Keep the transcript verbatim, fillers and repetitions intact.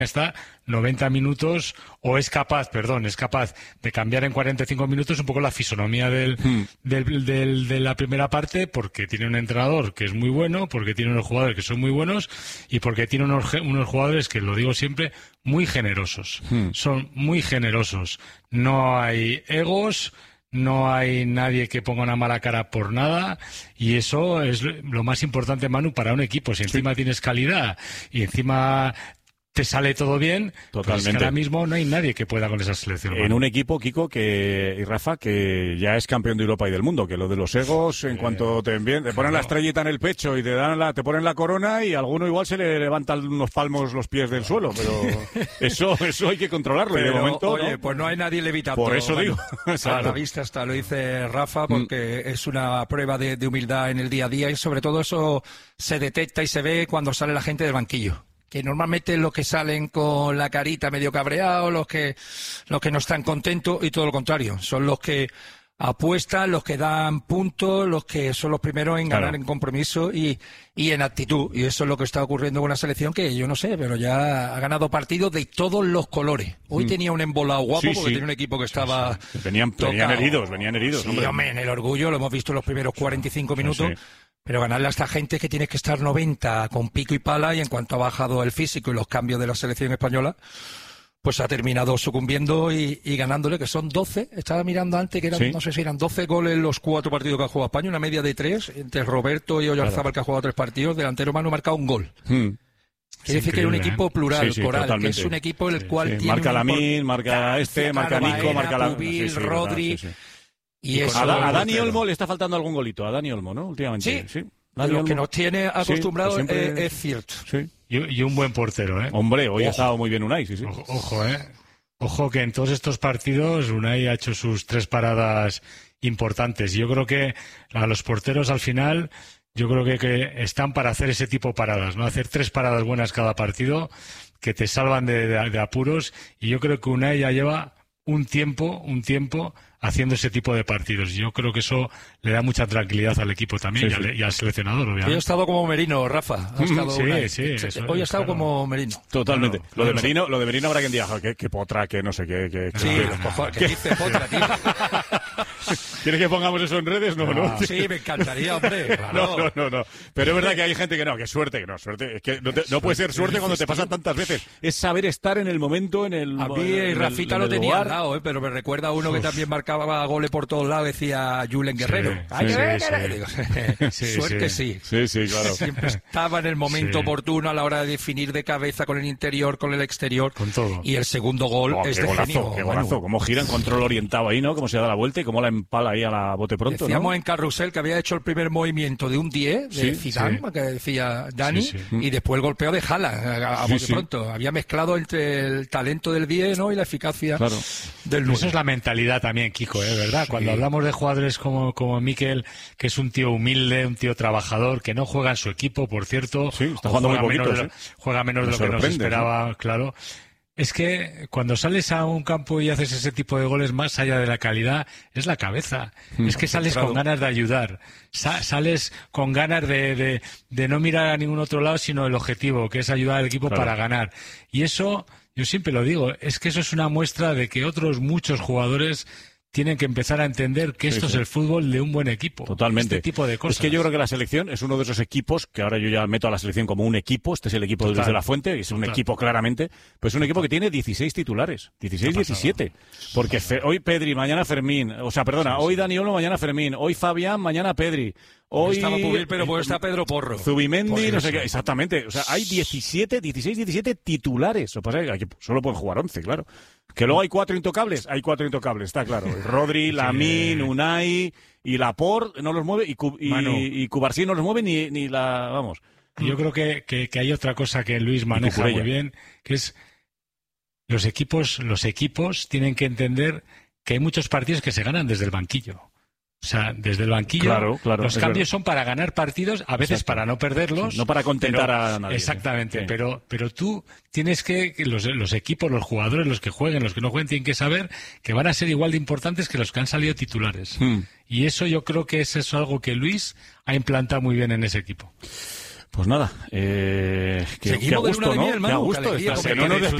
está noventa minutos o es capaz, perdón, es capaz de cambiar en cuarenta y cinco minutos un poco la fisonomía del, hmm. del, del, de la primera parte, porque tiene un entrenador que es muy bueno, porque tiene unos jugadores que son muy buenos y porque tiene unos, unos jugadores que, lo digo siempre, muy generosos. Hmm. Son muy generosos. No hay egos, no hay nadie que ponga una mala cara por nada, y eso es lo más importante, Manu, para un equipo. Si encima sí. tienes calidad y encima te sale todo bien, totalmente. Pues es que ahora mismo no hay nadie que pueda con esa selección. En un equipo, Kiko, que y Rafa, que ya es campeón de Europa y del mundo, que lo de los egos, en eh, cuanto te envíen, te ponen claro. la estrellita en el pecho y te dan la, te ponen la corona, y a alguno igual se le levantan unos palmos los pies del suelo, pero eso eso hay que controlarlo. Pero, y de momento, oye, ¿no? pues no hay nadie levitando. Por eso digo. A la vista hasta lo dice Rafa, porque mm. es una prueba de, de humildad en el día a día, y sobre todo eso se detecta y se ve cuando sale la gente del banquillo. Que normalmente los que salen con la carita medio cabreados, los que los que no están contentos, y todo lo contrario, son los que apuestan, los que dan puntos, los que son los primeros en ganar claro. en compromiso y, y en actitud. Y eso es lo que está ocurriendo con una selección que yo no sé, pero ya ha ganado partidos de todos los colores. Hoy mm. tenía un embolado guapo, sí, porque sí. tenía un equipo que estaba sí, sí. Venían, venían heridos, venían heridos. Sí, hombre. hombre, en el orgullo lo hemos visto en los primeros cuarenta y cinco minutos. Sí, sí. Pero ganarle a esta gente que tienes que estar noventa con pico y pala, y en cuanto ha bajado el físico y los cambios de la selección española, pues ha terminado sucumbiendo y, y ganándole, que son doce. Estaba mirando antes que eran, sí. no sé si eran doce goles los cuatro partidos que ha jugado España, una media de tres, entre Roberto y Oyarzábal, claro. que ha jugado tres partidos, delantero Manu ha marcado un gol. Hmm. Quiere decir que es un equipo plural, sí, sí, coral, totalmente. que es un equipo el sí, cual sí. tiene... Marca Lamín, marca este, marca Nico, marca la... Pubil, sí, sí, Rodri... sí, sí. Y y eso, a, a Dani Olmo le está faltando algún golito, a Dani Olmo, ¿no? Últimamente. Sí, sí. lo que nos tiene acostumbrados sí, es, es cierto. Sí. Y, y un buen portero, ¿eh? Hombre, hoy ojo. ha estado muy bien Unai, sí, sí. Ojo, ojo, ¿eh? Ojo que en todos estos partidos Unai ha hecho sus tres paradas importantes. Yo creo que a los porteros al final, yo creo que, que están para hacer ese tipo de paradas, ¿no? Hacer tres paradas buenas cada partido que te salvan de, de, de apuros, y yo creo que Unai ya lleva un tiempo, un tiempo haciendo ese tipo de partidos. Yo creo que eso le da mucha tranquilidad al equipo también, sí, y, al, sí. y al seleccionador, obviamente. Hoy ha estado como Merino, Rafa. Ha estado sí, una... sí. Eso, Hoy ha estado claro. como Merino. Totalmente. Claro, lo de claro. Merino, lo de Merino habrá quien diga, que, que potra, que no sé qué. Que, sí, que, los cojones, que dice potra, tío. ¿Quieres que pongamos eso en redes? No, no. no. Sí, me encantaría, hombre. Claro. No, no, no, no. Pero es verdad que hay gente que no, que suerte, que no, suerte. Es que no, te, no puede ser suerte cuando te pasa tantas veces. Es saber estar en el momento, en el. A mí y Rafita lo tenía al lado, ¿eh? Pero me recuerda a uno Uf. que también marcaba goles por todos lados, decía Julen Guerrero. Sí, Ay, sí, que sí, ver, digo, sí, suerte sí. Sí, sí, claro. Siempre estaba en el momento sí. oportuno a la hora de definir de cabeza con el interior, con el exterior. Con todo. Y el segundo gol oh, es qué de golazo, genio. Qué golazo, bueno. Cómo gira en control orientado ahí, ¿no? Cómo se da la vuelta y cómo la empala ahí a la bote pronto, Decíamos ¿no? en Carrusel que había hecho el primer movimiento de un diez de sí, Zidane, sí. que decía Dani, sí, sí. y después el golpeo de Haaland a, a sí, bote sí. pronto. Había mezclado entre el talento del diez, ¿no? y la eficacia claro. del nueve. Eso es la mentalidad también, Kiko, ¿eh? ¿Verdad? Sí. Cuando hablamos de jugadores como, como Mikel, que es un tío humilde, un tío trabajador, que no juega en su equipo, por cierto. Sí, está jugando muy poquito, menos de ¿sí? lo, juega menos de lo que nos esperaba, ¿sí? Claro. Es que cuando sales a un campo y haces ese tipo de goles, más allá de la calidad, es la cabeza. Mm, es que sales con ganas de ayudar. Sa- sales con ganas de, de, de no mirar a ningún otro lado, sino el objetivo, que es ayudar al equipo claro. para ganar. Y eso, yo siempre lo digo, es que eso es una muestra de que otros muchos jugadores tienen que empezar a entender que esto sí, sí. es el fútbol de un buen equipo. Totalmente. Este tipo de cosas. Es que yo creo que la selección es uno de esos equipos, que ahora yo ya meto a la selección como un equipo, este es el equipo Total. de la Fuente, es un Total. equipo claramente, pues es un equipo que tiene dieciséis titulares, dieciséis, diecisiete. Porque fe, hoy Pedri, mañana Fermín, o sea, perdona, sí, sí. hoy Dani Olmo, mañana Fermín, hoy Fabián, mañana Pedri. Hoy estaba Pubil, pero pues está Pedro Porro. Zubimendi, no sé qué, exactamente. O sea, hay diecisiete, dieciséis, diecisiete titulares. Lo que pasa es que solo pueden jugar once, claro. Que luego hay cuatro intocables, hay cuatro intocables, está claro. Rodri, Lamín, Unai y Laporte no los mueve, y, y, y Cubarsí no los mueve ni, ni la, vamos. Yo creo que, que, que hay otra cosa que Luis maneja muy bien, que es los equipos, los equipos tienen que entender que hay muchos partidos que se ganan desde el banquillo. O sea, desde el banquillo, claro, claro, los cambios verdad. son para ganar partidos, a veces Exacto. para no perderlos. Sí, no para contentar pero, a nadie. Exactamente, sí. pero pero tú tienes que, los, los equipos, los jugadores, los que jueguen, los que no jueguen, tienen que saber que van a ser igual de importantes que los que han salido titulares. Hmm. Y eso yo creo que eso es algo que Luis ha implantado muy bien en ese equipo. Pues nada, eh, que, Seguimos que a de gusto, luna de ¿no? miel, Que Manu, a qué gusto. alegría, Esta- porque que no nos